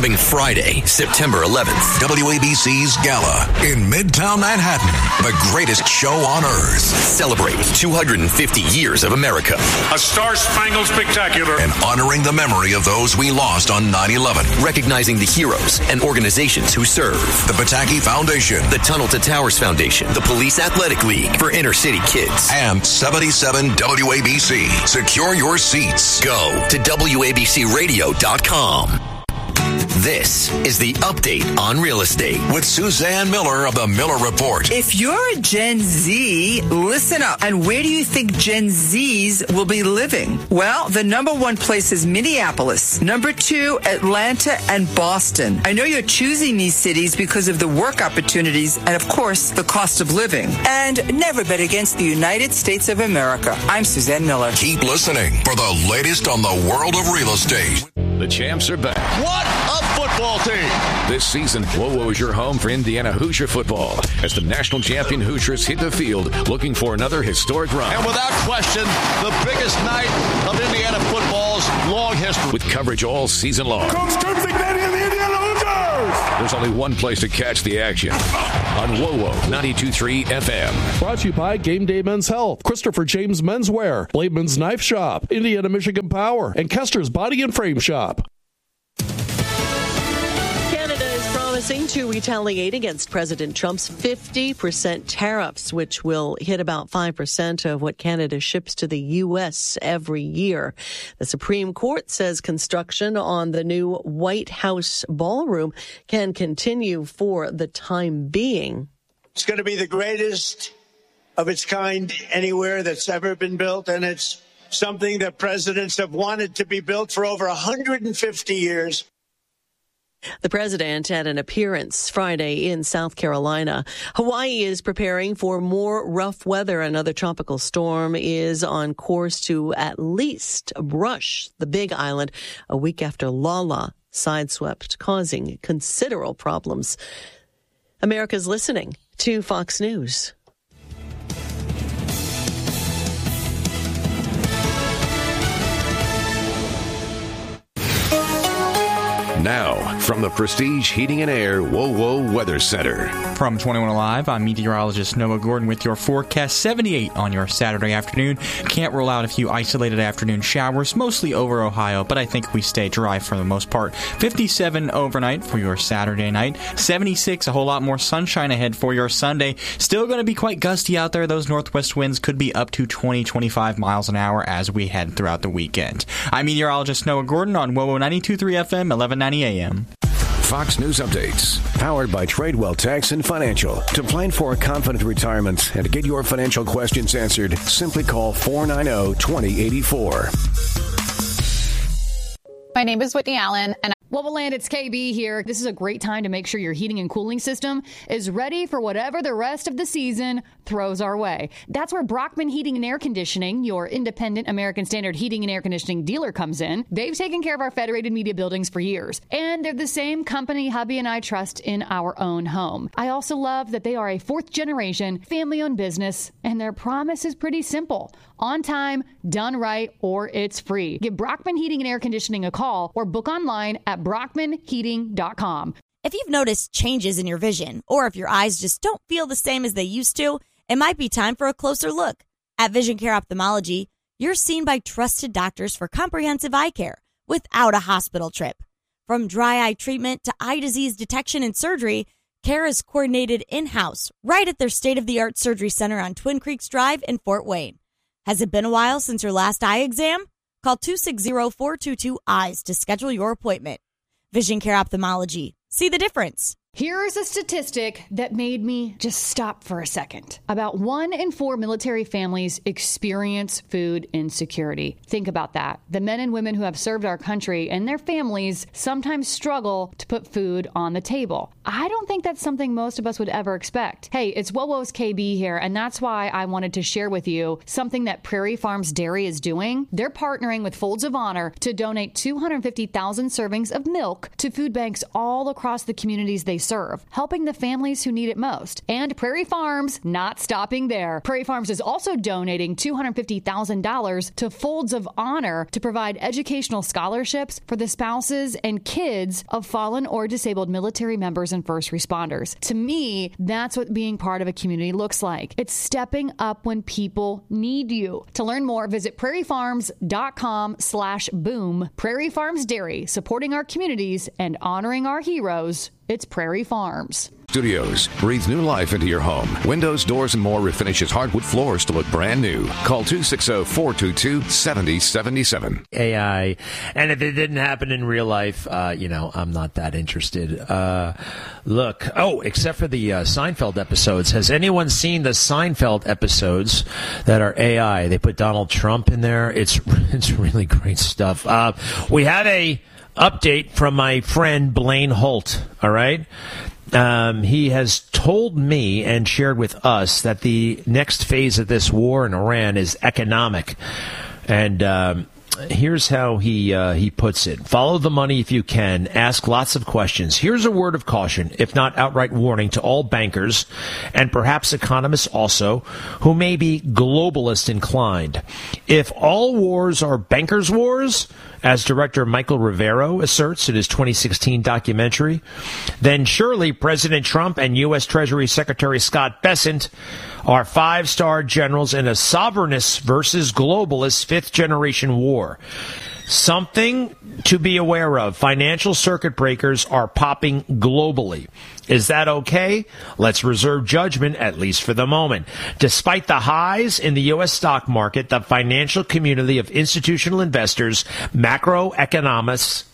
Coming Friday, September 11th, WABC's Gala in Midtown Manhattan. The greatest show on earth. Celebrate 250 years of America. A star-spangled spectacular. And honoring the memory of those we lost on 9/11. Recognizing the heroes and organizations who serve. The Pataki Foundation. The Tunnel to Towers Foundation. The Police Athletic League for inner city kids. And 77 WABC. Secure your seats. Go to WABCRadio.com. This is the update on real estate with Suzanne Miller of the Miller Report. If you're a Gen Z, listen up. And where do you think Gen Zs will be living? Well, the number one place is Minneapolis. Number two, Atlanta and Boston. I know you're choosing these cities because of the work opportunities and, of course, the cost of living. And never bet against the United States of America. I'm Suzanne Miller. Keep listening for the latest on the world of real estate. The champs are back. What a football team! This season, WoWo is your home for Indiana Hoosier football as the national champion Hoosiers hit the field looking for another historic run. And without question, the biggest night of Indiana football's long history. With coverage all season long. Coach Tim Cignetti and the Indiana Hoosiers! There's only one place to catch the action. On WoWo 92.3 FM. Brought to you by Game Day Men's Health, Christopher James Menswear, Blademan's Knife Shop, Indiana Michigan Power, and Kester's Body and Frame Shop. To retaliate against President Trump's 50% tariffs, which will hit about 5% of what Canada ships to the U.S. every year. The Supreme Court says construction on the new White House ballroom can continue for the time being. It's going to be the greatest of its kind anywhere that's ever been built, and it's something that presidents have wanted to be built for over 150 years. The president had an appearance Friday in South Carolina. Hawaii is preparing for more rough weather. Another tropical storm is on course to at least brush the Big Island a week after Lala sideswept, causing considerable problems. America's listening to Fox News. Now, from the Prestige Heating and Air WoWo Weather Center. From 21 Alive, I'm meteorologist Noah Gordon with your forecast. 78 on your Saturday afternoon. Can't rule out a few isolated afternoon showers, mostly over Ohio, but I think we stay dry for the most part. 57 overnight for your Saturday night. 76, a whole lot more sunshine ahead for your Sunday. Still going to be quite gusty out there. Those northwest winds could be up to 20-25 miles an hour as we head throughout the weekend. I'm meteorologist Noah Gordon on WoWo 92.3 FM, 1190 AM. Fox News Updates, powered by Tradewell Tax and Financial. To plan for a confident retirement and to get your financial questions answered, simply call 490-2084. My name is Whitney Allen, and Woboland, it's KB here. This is a great time to make sure your heating and cooling system is ready for whatever the rest of the season throws our way. That's where Brockman Heating and Air Conditioning, your independent American Standard heating and air conditioning dealer, comes in. They've taken care of our Federated Media buildings for years, and they're the same company hubby and I trust in our own home. I also love that they are a fourth-generation, family-owned business, and their promise is pretty simple. On time, done right, or it's free. Give Brockman Heating and Air Conditioning a call or book online at brockmanheating.com. If you've noticed changes in your vision, or if your eyes just don't feel the same as they used to, it might be time for a closer look. At Vision Care Ophthalmology, you're seen by trusted doctors for comprehensive eye care without a hospital trip. From dry eye treatment to eye disease detection and surgery, care is coordinated in-house right at their state-of-the-art surgery center on Twin Creeks Drive in Fort Wayne. Has it been a while since your last eye exam? Call 260-422-EYES to schedule your appointment. Vision Care Ophthalmology. See the difference. Here's a statistic that made me just stop for a second. About 1 in 4 military families experience food insecurity. Think about that. The men and women who have served our country and their families sometimes struggle to put food on the table. I don't think that's something most of us would ever expect. Hey, it's WoWo's KB here, and that's why I wanted to share with you something that Prairie Farms Dairy is doing. They're partnering with Folds of Honor to donate 250,000 servings of milk to food banks all across the communities they serve, helping the families who need it most. And Prairie Farms not stopping there. Prairie Farms is also donating $250,000 to Folds of Honor to provide educational scholarships for the spouses and kids of fallen or disabled military members and first responders. To me, that's what being part of a community looks like. It's stepping up when people need you. To learn more, visit prairiefarms.com/boom. Prairie Farms Dairy, supporting our communities and honoring our heroes. It's Prairie Farms. Studios. Breathe new life into your home. Windows, doors, and more refinishes hardwood floors to look brand new. Call 260-422-7077. AI. And if it didn't happen in real life, I'm not that interested. Except for the Seinfeld episodes. Has anyone seen the Seinfeld episodes that are AI? They put Donald Trump in there. It's really great stuff. We have a update from my friend Blaine Holt, all right? He has told me and shared with us that the next phase of this war in Iran is economic. And here's how he puts it. Follow the money if you can. Ask lots of questions. Here's a word of caution, if not outright warning, to all bankers and perhaps economists also, who may be globalist inclined. If all wars are bankers' wars, as director Michael Rivero asserts in his 2016 documentary, then surely President Trump and U.S. Treasury Secretary Scott Bessent are five-star generals in a sovereignist versus globalist fifth-generation war. Something to be aware of. Financial circuit breakers are popping globally. Is that okay? Let's reserve judgment, at least for the moment. Despite the highs in the U.S. stock market, the financial community of institutional investors, macroeconomics,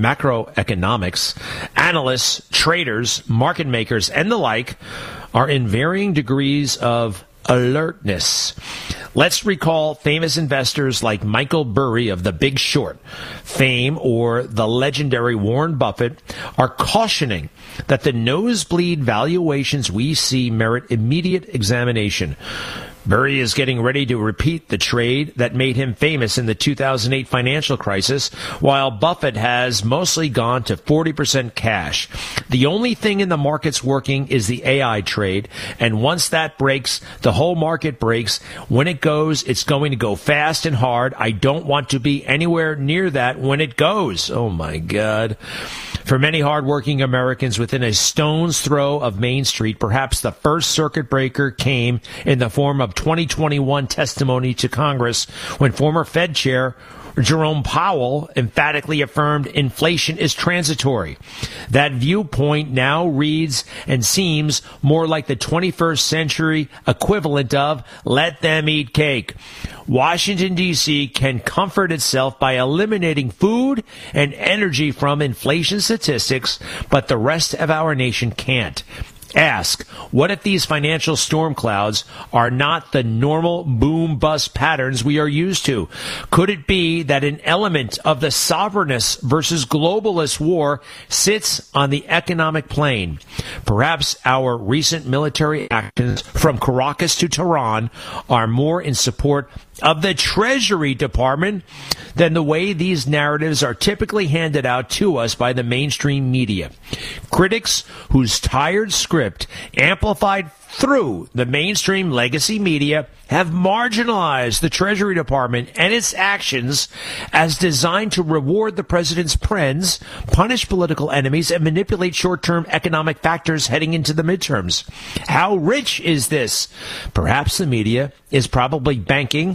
analysts, traders, market makers, and the like are in varying degrees of alertness. Let's recall famous investors like Michael Burry of The Big Short fame, or the legendary Warren Buffett, are cautioning that the nosebleed valuations we see merit immediate examination. Burry is getting ready to repeat the trade that made him famous in the 2008 financial crisis, while Buffett has mostly gone to 40% cash. The only thing in the markets working is the AI trade, and once that breaks, the whole market breaks. When it goes, it's going to go fast and hard. I don't want to be anywhere near that when it goes. Oh, my God. For many hardworking Americans within a stone's throw of Main Street, perhaps the first circuit breaker came in the form of 2021 testimony to Congress when former Fed Chair Jerome Powell emphatically affirmed inflation is transitory. That viewpoint now reads and seems more like the 21st century equivalent of let them eat cake. Washington, D.C. can comfort itself by eliminating food and energy from inflation statistics, but the rest of our nation can't. Ask, what if these financial storm clouds are not the normal boom-bust patterns we are used to? Could it be that an element of the sovereignist versus globalist war sits on the economic plane? Perhaps our recent military actions from Caracas to Tehran are more in support of the Treasury Department than the way these narratives are typically handed out to us by the mainstream media. Critics whose tired script, amplified through the mainstream legacy media, have marginalized the Treasury Department and its actions as designed to reward the president's friends, punish political enemies, and manipulate short-term economic factors heading into the midterms. How rich is this? Perhaps the media is probably banking,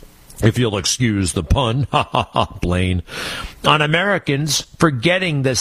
if you'll excuse the pun, Blaine, on Americans forgetting the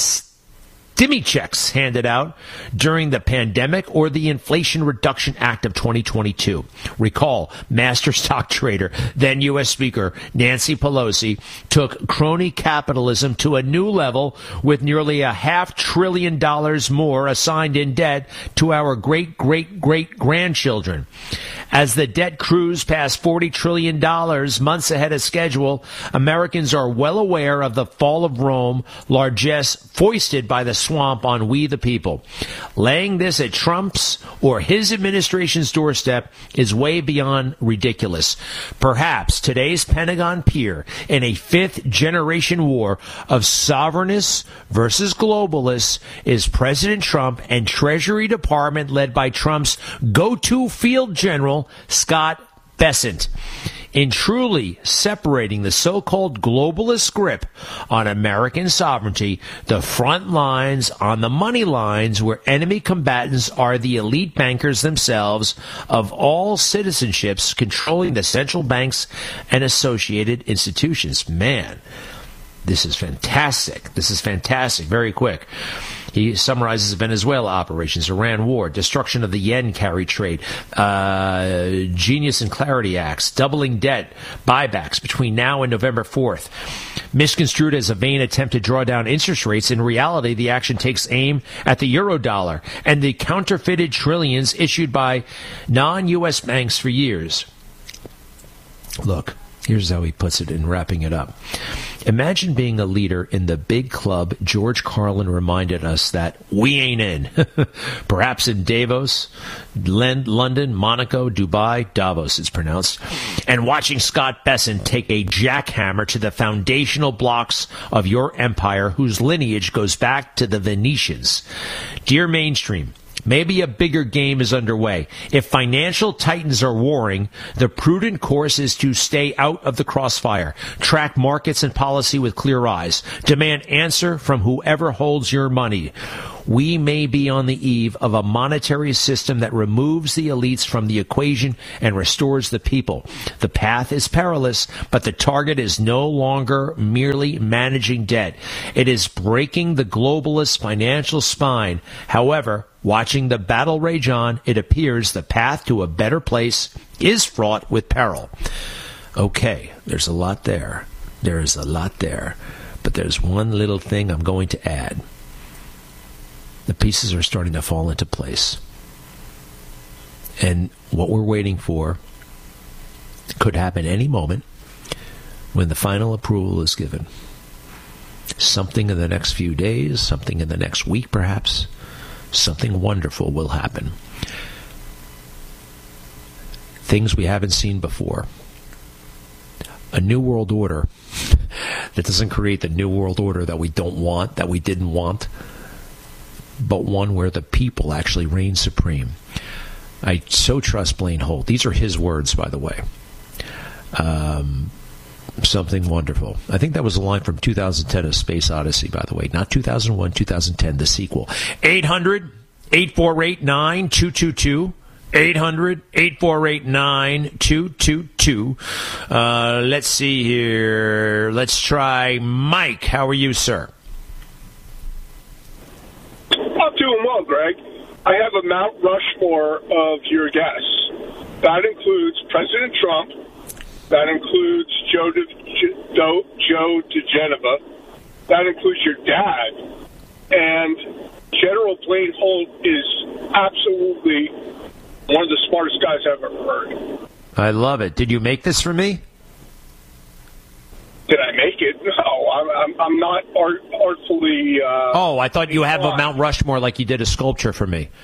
stimmy checks handed out during the pandemic or the Inflation Reduction Act of 2022. Recall, master stock trader, then U.S. Speaker Nancy Pelosi took crony capitalism to a new level with nearly $500 billion more assigned in debt to our great-great-great-grandchildren. As the debt cruised past $40 trillion months ahead of schedule, Americans are well aware of the fall of Rome, largesse foisted by the swamp on we the people. Laying this at Trump's or his administration's doorstep is way beyond ridiculous. Perhaps today's Pentagon peer in a fifth-generation war of sovereignists versus globalists is President Trump and Treasury Department led by Trump's go-to field general, Scott Bessent. In truly separating the so-called globalist grip on American sovereignty, the front lines on the money lines where enemy combatants are the elite bankers themselves of all citizenships controlling the central banks and associated institutions. Man, this is fantastic. This is fantastic. Very quick. He summarizes Venezuela operations, Iran war, destruction of the yen carry trade, Genius and Clarity Acts, doubling debt, buybacks between now and November 4th. Misconstrued as a vain attempt to draw down interest rates, in reality, the action takes aim at the Eurodollar and the counterfeited trillions issued by non-U.S. banks for years. Look, here's how he puts it in wrapping it up. Imagine being a leader in the big club George Carlin reminded us that we ain't in. Perhaps in Davos, London, Monaco, Dubai, Davos it's pronounced, and watching Scott Bessent take a jackhammer to the foundational blocks of your empire whose lineage goes back to the Venetians. Dear mainstream, maybe a bigger game is underway. If financial titans are warring, the prudent course is to stay out of the crossfire. Track markets and policy with clear eyes. Demand answer from whoever holds your money. We may be on the eve of a monetary system that removes the elites from the equation and restores the people. The path is perilous, but the target is no longer merely managing debt. It is breaking the globalist financial spine. However, watching the battle rage on, it appears the path to a better place is fraught with peril. Okay, there's a lot there. There is a lot there. But there's one little thing I'm going to add. The pieces are starting to fall into place. And what we're waiting for could happen any moment when the final approval is given. Something in the next few days, something in the next week perhaps. Something wonderful will happen. Things we haven't seen before. A new world order that doesn't create the new world order that we don't want, that we didn't want, but one where the people actually reign supreme. I so trust Blaine Holt. These are his words, by the way. Something wonderful. I think that was a line from 2010, A Space Odyssey, by the way. Not 2001, 2010, the sequel. 800-848-9222. 800-848-9222. Let's see here. Let's try Mike. How are you, sir? I'm doing well, Greg. I have a Mount Rushmore of your guests. That includes President Trump. That includes Joe DeGeneva. That includes your dad. And General Blaine Holt is absolutely one of the smartest guys I've ever heard. I love it. Did you make this for me? Did I make it? No, I'm not artfully... oh, I thought you have a Mount Rushmore like you did a sculpture for me.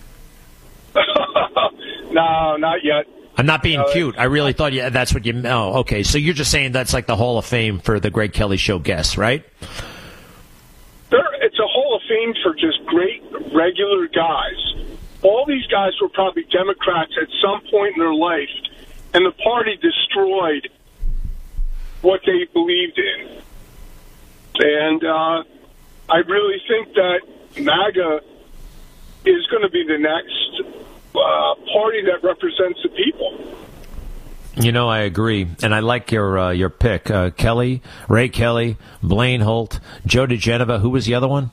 No, not yet. I'm not being cute. I really thought that's what you... Oh, okay. So you're just saying that's like the Hall of Fame for the Greg Kelly Show guests, right? It's a Hall of Fame for just great regular guys. All these guys were probably Democrats at some point in their life, and the party destroyed what they believed in. And I really think that MAGA is going to be the next party that represents the people. You know, I agree, and I like your pick. Kelly, Ray Kelly, Blaine Holt, Joe DeGeneva. Who was the other one?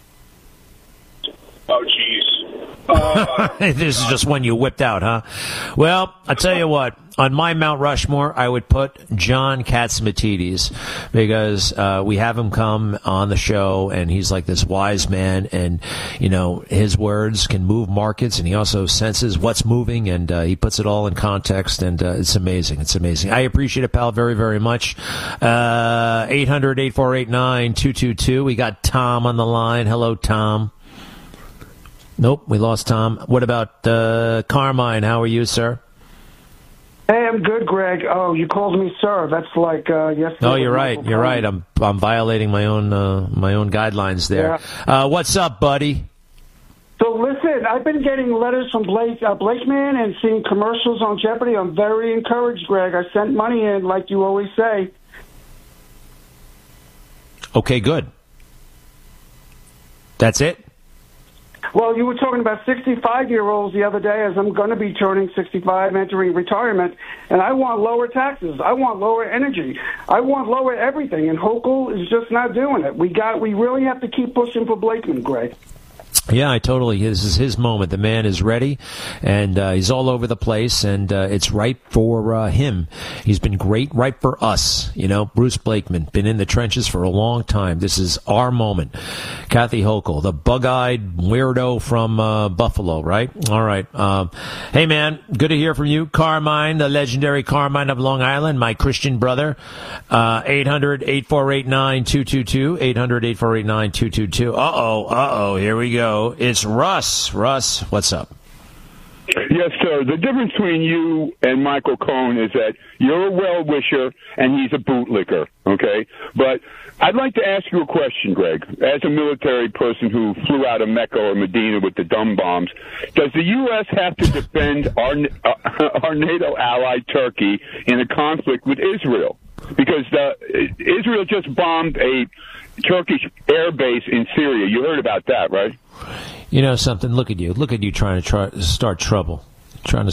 Oh, geez. This is just one you whipped out, huh? Well, I'll tell you what. on my Mount Rushmore, I would put John Catsimatidis because we have him come on the show, and he's like this wise man, and his words can move markets, and he also senses what's moving, and he puts it all in context, and it's amazing. It's amazing. I appreciate it, pal, very, very much. 800-848-9222. We got Tom on the line. Hello, Tom. Nope, we lost Tom. What about Carmine? How are you, sir? Hey, I'm good, Greg. Oh, you called me sir. That's like yesterday. Oh, you're right. You're right. I'm violating my own guidelines there. Yeah. What's up, buddy? So listen, I've been getting letters from Blakeman and seeing commercials on Jeopardy. I'm very encouraged, Greg. I sent money in, like you always say. Okay, good. That's it? Well, you were talking about 65-year-olds the other day, as I'm going to be turning 65, entering retirement, and I want lower taxes. I want lower energy. I want lower everything, and Hochul is just not doing it. We really have to keep pushing for Blakeman, Greg. Yeah, this is his moment. The man is ready, and he's all over the place, and it's right for him. He's been great, right for us. Bruce Blakeman, been in the trenches for a long time. This is our moment. Kathy Hochul, the bug-eyed weirdo from Buffalo, right? All right. Hey, man, good to hear from you. Carmine, the legendary Carmine of Long Island, my Christian brother. 800-848-9222, 800-848-9222. Uh-oh, here we go. It's Russ. Russ, what's up? Yes, sir. The difference between you and Michael Cohen is that you're a well-wisher and he's a bootlicker, okay? But I'd like to ask you a question, Greg. As a military person who flew out of Mecca or Medina with the dumb bombs, does the U.S. have to defend our NATO ally Turkey in a conflict with Israel? Because Israel just bombed a Turkish air base in Syria. You heard about that, right? You know something? Look at you trying to start trouble. You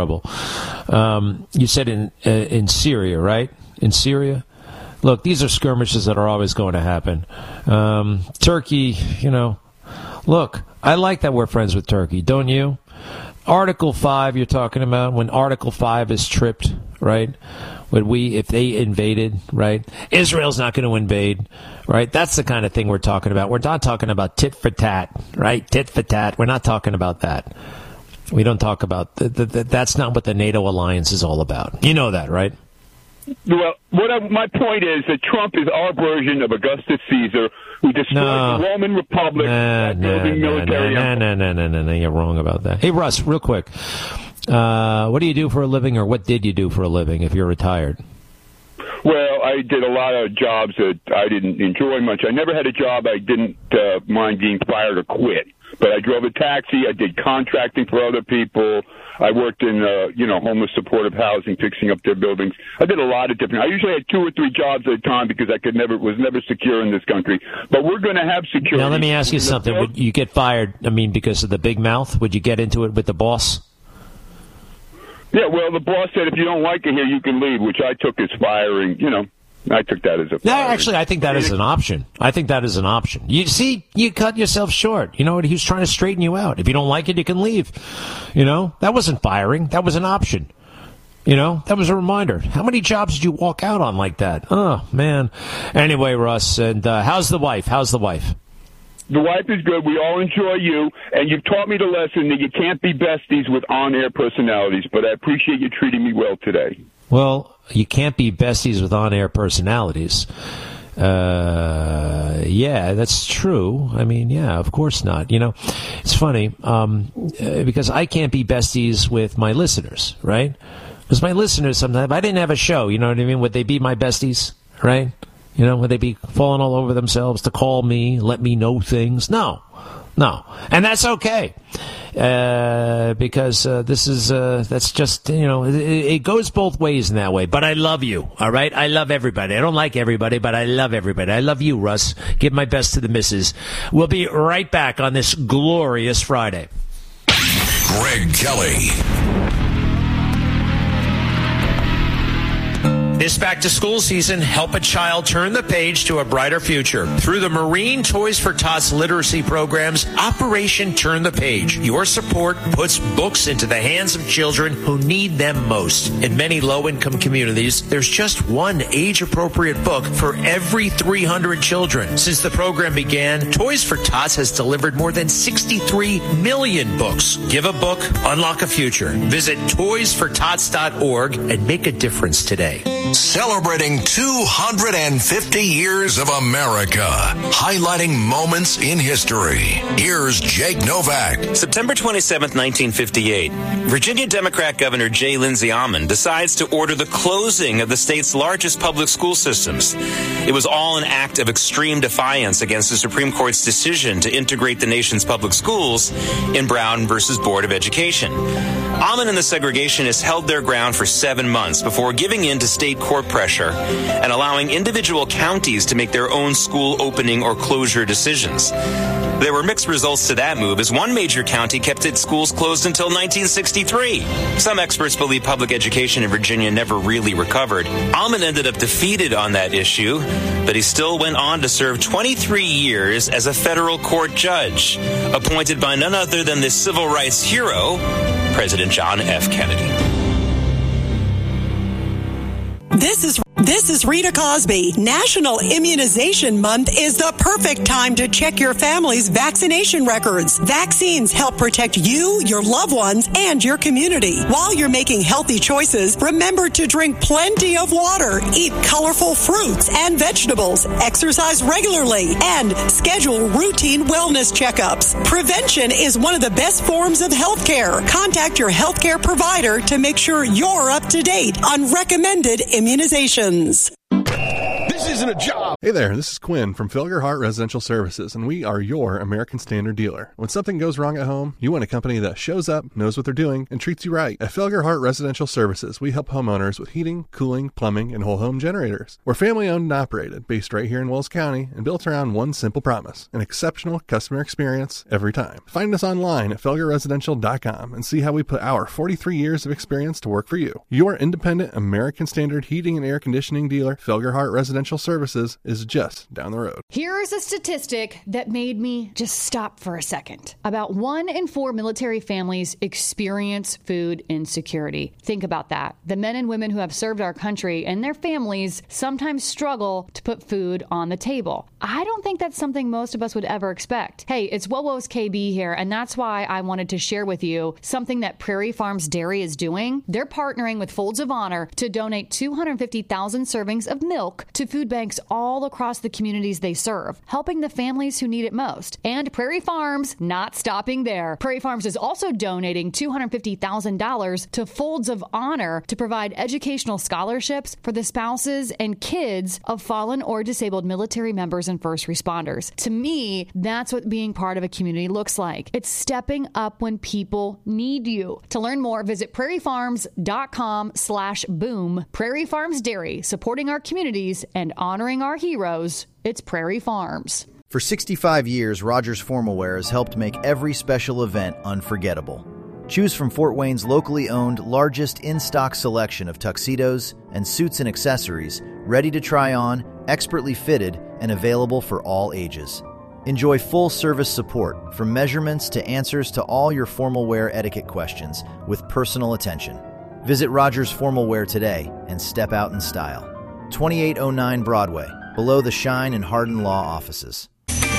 said in Syria, right? In Syria? Look, these are skirmishes that are always going to happen. Turkey, look, I like that we're friends with Turkey, don't you? Article 5 you're talking about, when Article 5 is tripped, right? If they invaded, right? Israel's not going to invade, right? That's the kind of thing we're talking about. We're not talking about tit for tat, right? Tit for tat. We're not talking about that. We don't talk about that's not what the NATO alliance is all about. You know that, right? Well, my point is that Trump is our version of Augustus Caesar, who destroyed the Roman Republic by building military empire. No, you're wrong about that. Hey, Russ, real quick. What do you do for a living, or what did you do for a living if you're retired? Well, I did a lot of jobs that I didn't enjoy much. I never had a job I didn't mind being fired or quit. But I drove a taxi. I did contracting for other people. I worked in, homeless supportive housing, fixing up their buildings. I did a lot of different. I usually had 2 or 3 jobs at a time because I was never secure in this country. But we're going to have security. Now, let me ask you something. Would you get fired? Because of the big mouth? Would you get into it with the boss? Yeah, well, the boss said if you don't like it here, you can leave, which I took as firing, I took that as a firing. No, actually, I think that is an option. You see, you cut yourself short. He was trying to straighten you out. If you don't like it, you can leave. That wasn't firing. That was an option. That was a reminder. How many jobs did you walk out on like that? Oh, man. Anyway, Russ, and how's the wife? The wife is good. We all enjoy you, and you've taught me the lesson that you can't be besties with on-air personalities, but I appreciate you treating me well today. Well, you can't be besties with on-air personalities. Yeah, that's true. Of course not. It's funny because I can't be besties with my listeners, right? Because my listeners, sometimes, if I didn't have a show, you know what I mean? Would they be my besties, right? Would they be falling all over themselves to call me, let me know things? No. And that's okay. Because that's just, it goes both ways in that way. But I love you, all right? I love everybody. I don't like everybody, but I love everybody. I love you, Russ. Give my best to the missus. We'll be right back on this glorious Friday. Greg Kelly. This back-to-school season, help a child turn the page to a brighter future. Through the Marine Toys for Tots literacy programs, Operation Turn the Page. Your support puts books into the hands of children who need them most. In many low-income communities, there's just one age-appropriate book for every 300 children. Since the program began, Toys for Tots has delivered more than 63 million books. Give a book, unlock a future. Visit toysfortots.org and make a difference today. Celebrating 250 years of America, highlighting moments in history. Here's Jake Novak. September 27, 1958, Virginia Democrat Governor J. Lindsay Almond decides to order the closing of the state's largest public school systems. It was all an act of extreme defiance against the Supreme Court's decision to integrate the nation's public schools in Brown versus Board of Education. Almond and the segregationists held their ground for 7 months before giving in to state court pressure and allowing individual counties to make their own school opening or closure decisions. There were mixed results to that move, as one major county kept its schools closed until 1963. Some experts believe public education in Virginia never really recovered. Almond ended up defeated on that issue, but he still went on to serve 23 years as a federal court judge, appointed by none other than the civil rights hero, President John F. Kennedy. This is Rita Cosby. National Immunization Month is the perfect time to check your family's vaccination records. Vaccines help protect you, your loved ones, and your community. While you're making healthy choices, remember to drink plenty of water, eat colorful fruits and vegetables, exercise regularly, and schedule routine wellness checkups. Prevention is one of the best forms of health care. Contact your healthcare provider to make sure you're up to date on recommended immunizations. This isn't a job. Hey there, this is Quinn from Felger Hart Residential Services, and we are your American Standard dealer. When something goes wrong at home, you want a company that shows up, knows what they're doing, and treats you right. At Felger Hart Residential Services, we help homeowners with heating, cooling, plumbing, and whole home generators. We're family owned and operated, based right here in Wells County, and built around one simple promise: an exceptional customer experience every time. Find us online at felgerresidential.com and see how we put our 43 years of experience to work for you. Your independent American Standard heating and air conditioning dealer, Felger Hart Residential Services, is just down the road. Here's a statistic that made me just stop for a second. About 1 in 4 military families experience food insecurity. Think about that. The men and women who have served our country and their families sometimes struggle to put food on the table. I don't think that's something most of us would ever expect. Hey, it's Wowo's KB here, and that's why I wanted to share with you something that Prairie Farms Dairy is doing. They're partnering with Folds of Honor to donate 250,000 servings of milk to food banks all across the communities they serve, helping the families who need it most. And Prairie Farms not stopping there. Prairie Farms is also donating $250,000 to Folds of Honor to provide educational scholarships for the spouses and kids of fallen or disabled military members and first responders. To me, that's what being part of a community looks like. It's stepping up when people need you. To learn more, visit prairiefarms.com/boom. Prairie Farms Dairy, supporting our communities and honoring our heroes. It's Prairie Farms. For 65 years, Rogers Formal Wear has helped make every special event unforgettable. Choose from Fort Wayne's locally owned, largest in-stock selection of tuxedos and suits and accessories, ready to try on, expertly fitted, and available for all ages. Enjoy full service support, from measurements to answers to all your formal wear etiquette questions, with personal attention. Visit Rogers Formal Wear today and step out in style. 2809 Broadway, below the Shine and Hardin Law offices.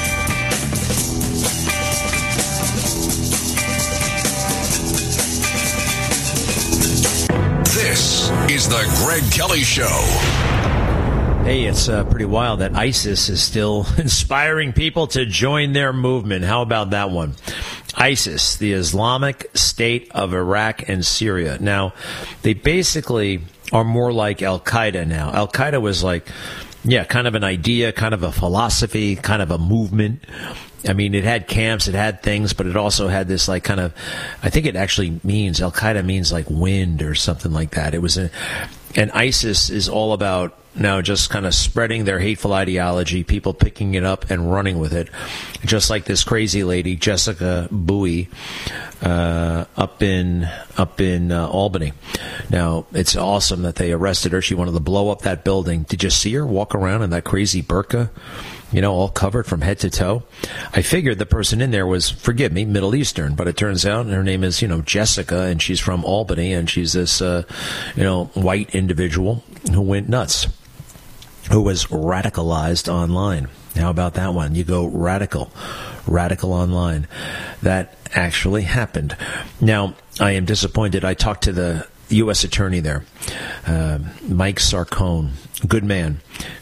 This is the Greg Kelly Show. Hey, it's pretty wild that ISIS is still inspiring people to join their movement. How about that one? ISIS, the Islamic State of Iraq and Syria. Now, they basically are more like Al-Qaeda now. Al-Qaeda was like, kind of an idea, kind of a philosophy, kind of a movement. I mean, it had camps, it had things, but it also had this like kind of, I think it actually means, Al-Qaeda means like wind or something like that. It was And ISIS is all about now just kind of spreading their hateful ideology, people picking it up and running with it, just like this crazy lady, Jessica Bowie, up in Albany. Now, it's awesome that they arrested her. She wanted to blow up that building. Did you see her walk around in that crazy burqa? All covered from head to toe. I figured the person in there was, forgive me, Middle Eastern, but it turns out her name is, Jessica, and she's from Albany, and she's this, white individual who went nuts, who was radicalized online. How about that one? You go radical online. That actually happened. Now, I am disappointed. I talked to the U.S. attorney there, Mike Sarcone. Good man.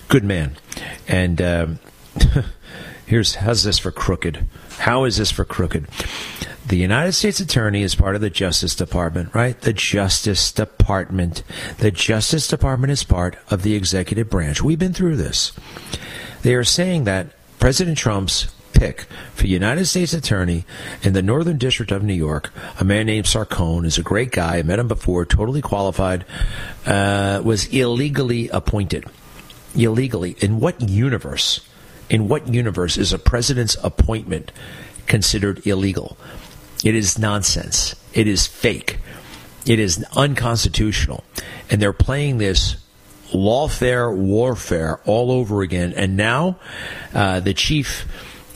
And how's this for crooked? How is this for crooked? The United States Attorney is part of the Justice Department, right? The Justice Department. The Justice Department is part of the executive branch. We've been through this. They are saying that President Trump's pick for United States Attorney in the Northern District of New York, a man named Sarcone, is a great guy. I met him before, totally qualified, was illegally appointed. Illegally. In what universe is a president's appointment considered illegal? It is nonsense. It is fake. It is unconstitutional. And they're playing this lawfare warfare all over again. And now the chief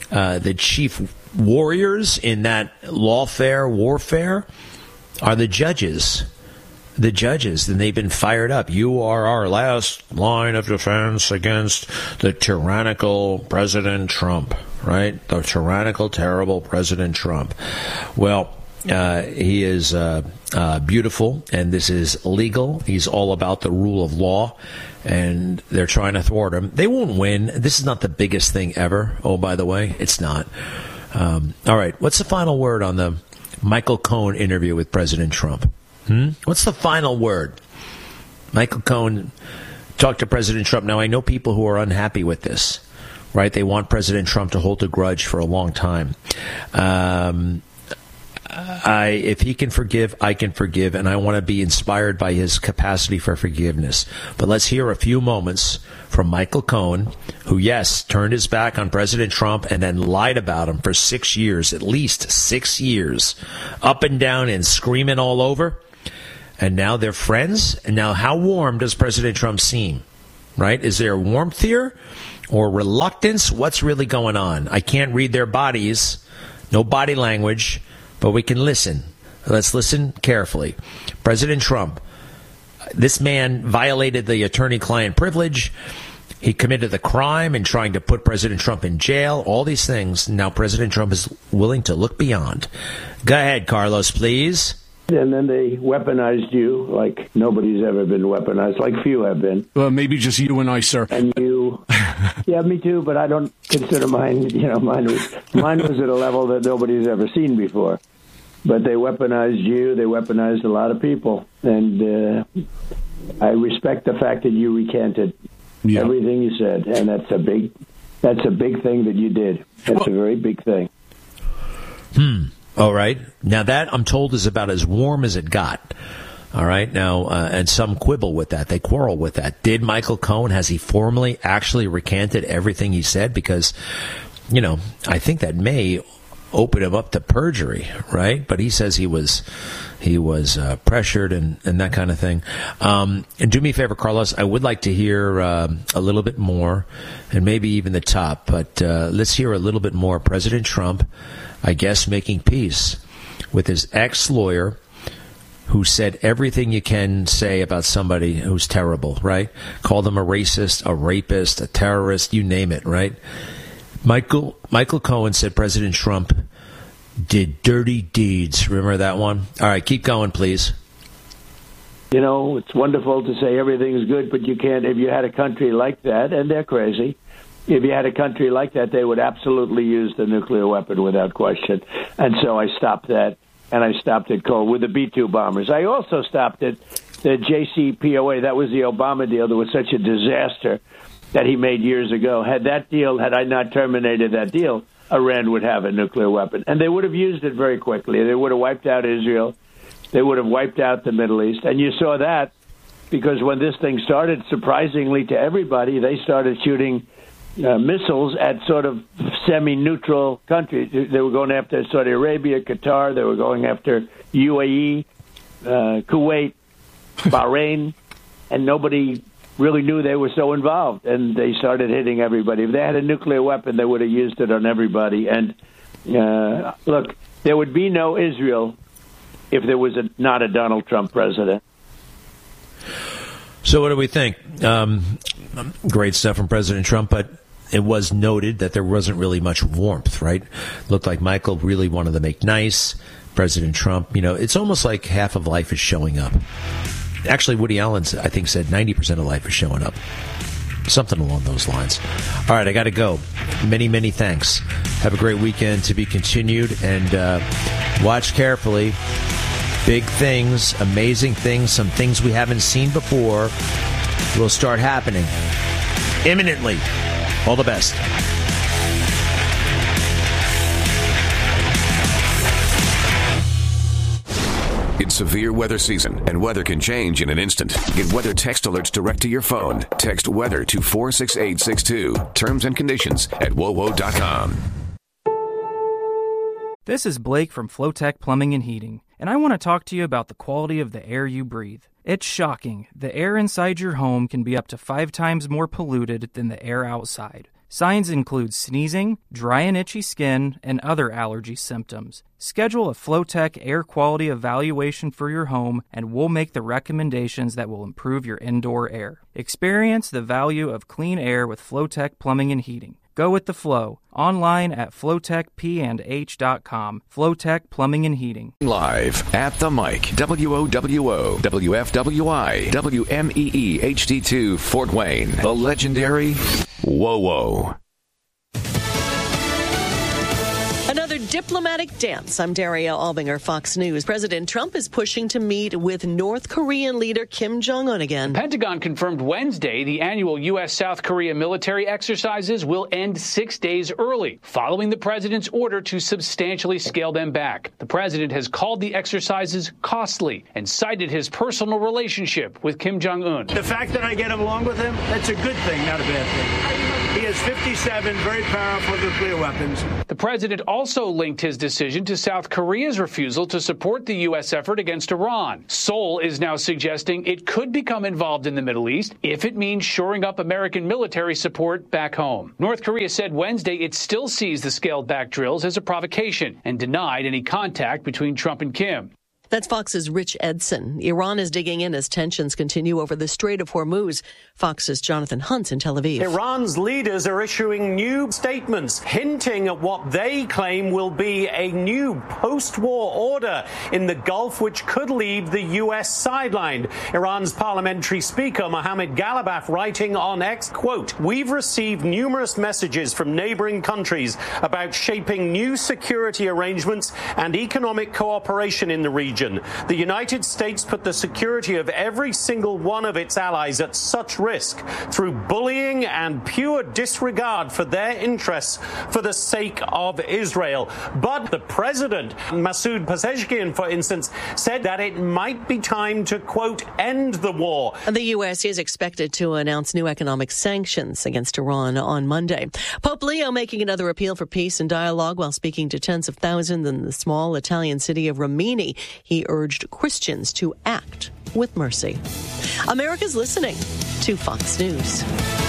warriors in that lawfare warfare are the judges. The judges, and they've been fired up. You are our last line of defense against the tyrannical President Trump, right? The tyrannical, terrible President Trump. Well, he is beautiful, and this is legal. He's all about the rule of law, and they're trying to thwart him. They won't win. This is not the biggest thing ever. Oh, by the way, it's not. All right, what's the final word on the Michael Cohen interview with President Trump? What's the final word? Michael Cohen talked to President Trump. Now, I know people who are unhappy with this, right? They want President Trump to hold a grudge for a long time. If he can forgive, I can forgive, and I want to be inspired by his capacity for forgiveness. But let's hear a few moments from Michael Cohen, who, yes, turned his back on President Trump and then lied about him for 6 years, at least 6 years, up and down and screaming all over. And now they're friends. And now how warm does President Trump seem? Right? Is there warmth here or reluctance? What's really going on? I can't read their bodies. No body language. But we can listen. Let's listen carefully. President Trump, this man violated the attorney-client privilege. He committed the crime in trying to put President Trump in jail. All these things. Now President Trump is willing to look beyond. Go ahead, Carlos, please. And then they weaponized you like nobody's ever been weaponized, like few have been. Well, maybe just you and I, sir. And you, yeah, me too. But I don't consider mine. Mine was at a level that nobody's ever seen before. But they weaponized you. They weaponized a lot of people, and I respect the fact that you recanted everything you said, and that's a big thing that you did. That's a very big thing. All right. Now that, I'm told, is about as warm as it got. All right. Now, and some quibble with that. They quarrel with that. Did Michael Cohen, has he formally actually recanted everything he said? Because, I think that may open him up to perjury, right? But he says he was pressured and that kind of thing. And do me a favor, Carlos, I would like to hear a little bit more, and maybe even the top, but let's hear a little bit more. President Trump, I guess, making peace with his ex-lawyer who said everything you can say about somebody who's terrible, right? Called him a racist, a rapist, a terrorist, you name it, right? Michael Cohen said President Trump did dirty deeds. Remember that one? All right, keep going, please. It's wonderful to say everything's good, but you can't. If you had a country like that, and they're crazy, if you had a country like that, they would absolutely use the nuclear weapon without question. And so I stopped that, and I stopped it cold with the B-2 bombers. I also stopped it, the JCPOA. That was the Obama deal. That was such a disaster that he made years ago. Had I not terminated that deal, Iran would have a nuclear weapon. And they would have used it very quickly. They would have wiped out Israel. They would have wiped out the Middle East. And you saw that because when this thing started, surprisingly to everybody, they started shooting missiles at sort of semi-neutral countries. They were going after Saudi Arabia, Qatar. They were going after UAE, Kuwait, Bahrain, and nobody really knew they were so involved. And they started hitting everybody. If they had a nuclear weapon, they would have used it on everybody. And look, there would be no Israel if there was not a Donald Trump president. So what do we think? Great stuff from President Trump, but it was noted that there wasn't really much warmth, right? Looked like Michael really wanted to make nice. President Trump, it's almost like half of life is showing up. Actually, Woody Allen, I think, said 90% of life is showing up. Something along those lines. All right, I got to go. Many, many thanks. Have a great weekend to be continued, and watch carefully. Big things, amazing things, some things we haven't seen before will start happening imminently. All the best. It's severe weather season, and weather can change in an instant. Get weather text alerts direct to your phone. Text weather to 46862. Terms and conditions at wowo.com. This is Blake from Flowtech Plumbing and Heating, and I want to talk to you about the quality of the air you breathe. It's shocking. The air inside your home can be up to 5 times more polluted than the air outside. Signs include sneezing, dry and itchy skin, and other allergy symptoms. Schedule a Flowtech air quality evaluation for your home, and we'll make the recommendations that will improve your indoor air. Experience the value of clean air with Flowtech Plumbing and Heating. Go with the flow. Online at flowtechpandh.com. Flowtech Plumbing and Heating. Live at the mic. WOWO, WFWI, WMEE HD2 Fort Wayne. The legendary WOWO. Another diplomatic dance. I'm Daria Albinger, Fox News. President Trump is pushing to meet with North Korean leader Kim Jong-un again. The Pentagon confirmed Wednesday the annual U.S.-South Korea military exercises will end 6 days early, following the president's order to substantially scale them back. The president has called the exercises costly and cited his personal relationship with Kim Jong-un. The fact that I get along with him, that's a good thing, not a bad thing. He has 57 very powerful nuclear weapons. The president also linked his decision to South Korea's refusal to support the U.S. effort against Iran. Seoul is now suggesting it could become involved in the Middle East if it means shoring up American military support back home. North Korea said Wednesday it still sees the scaled-back drills as a provocation and denied any contact between Trump and Kim. That's Fox's Rich Edson. Iran is digging in as tensions continue over the Strait of Hormuz. Fox's Jonathan Hunt in Tel Aviv. Iran's leaders are issuing new statements hinting at what they claim will be a new post-war order in the Gulf, which could leave the U.S. sidelined. Iran's parliamentary speaker, Mohammad Ghalibaf, writing on X, quote, "We've received numerous messages from neighboring countries about shaping new security arrangements and economic cooperation in the region. The United States put the security of every single one of its allies at such risk through bullying and pure disregard for their interests for the sake of Israel." But the president, Masoud Pezeshkian, for instance, said that it might be time to, quote, end the war. The U.S. is expected to announce new economic sanctions against Iran on Monday. Pope Leo making another appeal for peace and dialogue while speaking to tens of thousands in the small Italian city of Rimini. He urged Christians to act with mercy. America's listening to Fox News.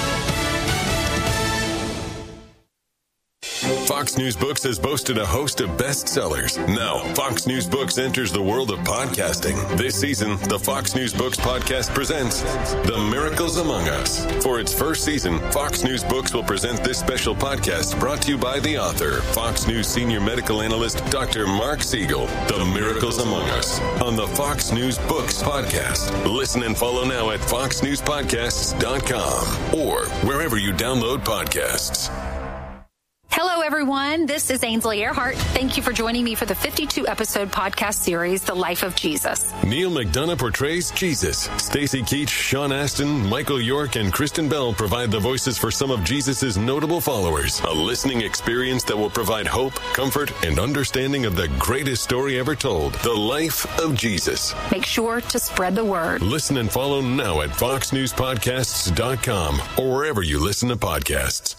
Fox News Books has boasted a host of bestsellers. Now, Fox News Books enters the world of podcasting. This season, the Fox News Books podcast presents The Miracles Among Us. For its first season, Fox News Books will present this special podcast brought to you by the author, Fox News senior medical analyst, Dr. Mark Siegel. The Miracles Among Us on the Fox News Books podcast. Listen and follow now at foxnewspodcasts.com or wherever you download podcasts. Hello, everyone. This is Ainsley Earhart. Thank you for joining me for the 52-episode podcast series, The Life of Jesus. Neil McDonough portrays Jesus. Stacey Keach, Sean Astin, Michael York, and Kristen Bell provide the voices for some of Jesus' notable followers. A listening experience that will provide hope, comfort, and understanding of the greatest story ever told, The Life of Jesus. Make sure to spread the word. Listen and follow now at foxnewspodcasts.com or wherever you listen to podcasts.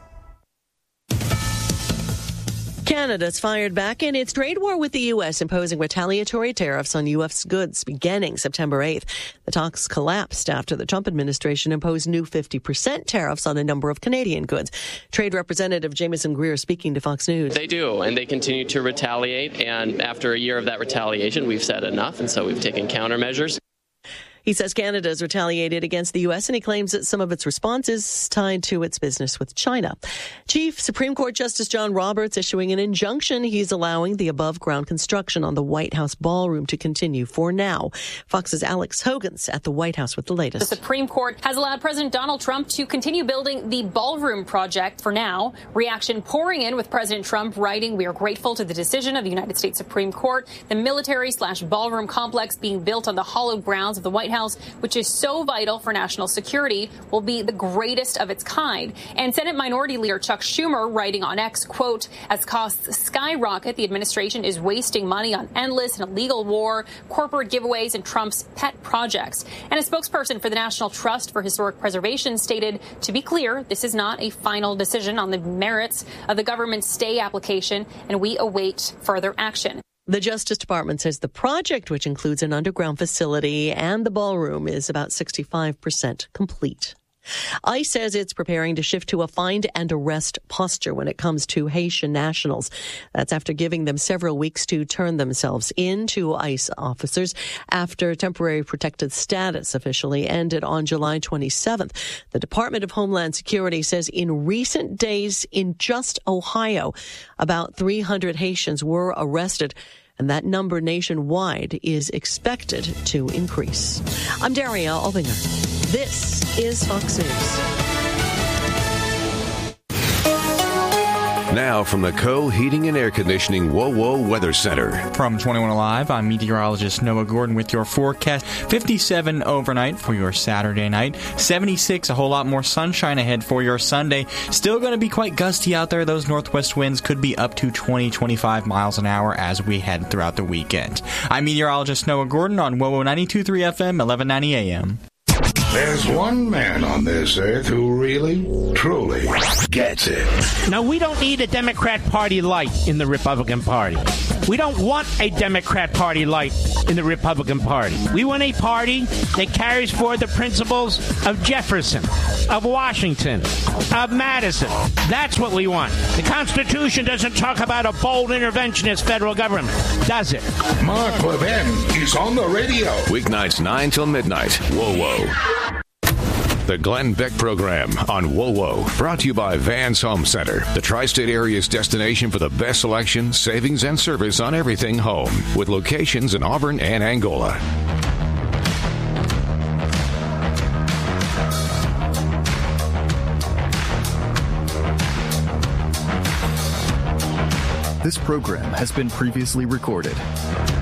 Canada's fired back in its trade war with the U.S., imposing retaliatory tariffs on U.S. goods beginning September 8th. The talks collapsed after the Trump administration imposed new 50% tariffs on a number of Canadian goods. Trade Representative Jameson Greer speaking to Fox News. They do, and they continue to retaliate. And after a year of that retaliation, we've said enough, and so we've taken countermeasures. He says Canada has retaliated against the U.S., and he claims that some of its response is tied to its business with China. Chief Supreme Court Justice John Roberts issuing an injunction. He's allowing the above-ground construction on the White House ballroom to continue for now. Fox's Alex Hogan's at the White House with the latest. The Supreme Court has allowed President Donald Trump to continue building the ballroom project for now. Reaction pouring in with President Trump writing, "We are grateful to the decision of the United States Supreme Court. The military/ballroom complex being built on the hallowed grounds of the White House, which is so vital for national security, will be the greatest of its kind." And Senate Minority Leader Chuck Schumer writing on X, quote, "As costs skyrocket, the administration is wasting money on endless and illegal war, corporate giveaways, and Trump's pet projects." And a spokesperson for the National Trust for Historic Preservation stated, "To be clear, this is not a final decision on the merits of the government's stay application, and we await further action." The Justice Department says the project, which includes an underground facility and the ballroom, is about 65% complete. ICE says it's preparing to shift to a find and arrest posture when it comes to Haitian nationals. That's after giving them several weeks to turn themselves in to ICE officers after temporary protected status officially ended on July 27th. The Department of Homeland Security says in recent days in just Ohio, about 300 Haitians were arrested, and that number nationwide is expected to increase. I'm Daria Albinger. This is Fox News. Now from the Co-Heating and Air Conditioning WOWO Weather Center. From 21 Alive, I'm meteorologist Noah Gordon with your forecast. 57 overnight for your Saturday night. 76, a whole lot more sunshine ahead for your Sunday. Still going to be quite gusty out there. Those northwest winds could be up to 20-25 miles an hour as we head throughout the weekend. I'm meteorologist Noah Gordon on WOWO 92.3 FM, 1190 AM. There's one man on this earth who really, truly gets it. Now, we don't need a Democrat Party light in the Republican Party. We don't want a Democrat Party light in the Republican Party. We want a party that carries forward the principles of Jefferson, of Washington, of Madison. That's what we want. The Constitution doesn't talk about a bold interventionist federal government, does it? Mark Levin is on the radio. Weeknights 9 till midnight. WOWO. The Glenn Beck Program on WOWO, brought to you by Vans Home Center, the tri-state area's destination for the best selection, savings, and service on everything home, with locations in Auburn and Angola. This program has been previously recorded.